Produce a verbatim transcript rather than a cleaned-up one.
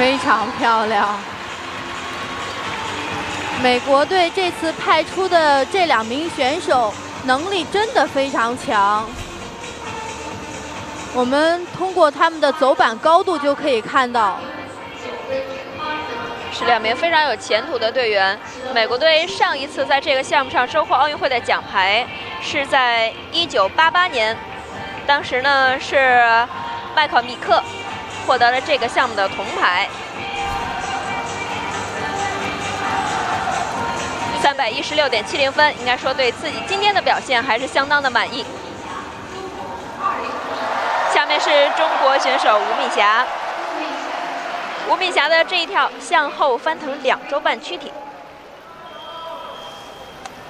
非常漂亮。美国队这次派出的这两名选手能力真的非常强。我们通过他们的走板高度就可以看到， 是两名非常有前途的队员。美国队上一次在这个项目上收获奥运会的奖牌是在一九八八年，当时呢是麦考米克获得了这个项目的铜牌。三百一十六点七零分，应该说对自己今天的表现还是相当的满意。下面是中国选手吴敏霞。吴敏霞的这一跳向后翻腾两周半躯体，